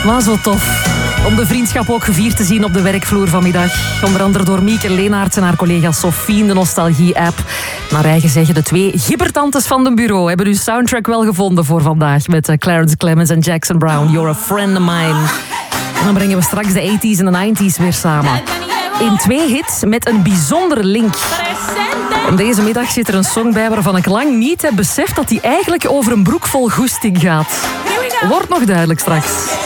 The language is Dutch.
Maar zo tof om de vriendschap ook gevierd te zien op de werkvloer vanmiddag. Onder andere door Mieke Leenaerts en haar collega Sophie in de Nostalgie-app. Naar eigen zeggen, de twee gibbertantes van de bureau hebben hun soundtrack wel gevonden voor vandaag. Met Clarence Clemens en Jackson Brown, You're a Friend of Mine. En dan brengen we straks de 80s en de 90s weer samen. In 2 hits met een bijzondere link. En deze middag zit er een song bij waarvan ik lang niet heb beseft dat die eigenlijk over een broek vol goesting gaat. Wordt nog duidelijk straks.